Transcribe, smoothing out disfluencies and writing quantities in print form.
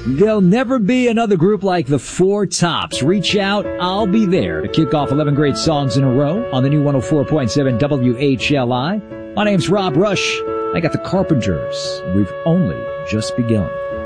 There'll never be another group like the Four Tops. Reach out. I'll be there to kick off 11 great songs in a row on the new 104.7 WHLI. My name's Rob Rush. I got the Carpenters. We've only just begun.